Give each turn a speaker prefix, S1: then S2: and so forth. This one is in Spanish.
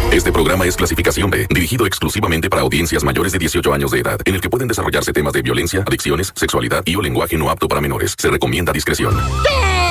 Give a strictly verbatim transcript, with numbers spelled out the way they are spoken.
S1: Este programa es clasificación B, dirigido exclusivamente para audiencias mayores de dieciocho años de edad, en el que pueden desarrollarse temas de violencia, adicciones, sexualidad y o lenguaje no apto para menores. Se recomienda discreción.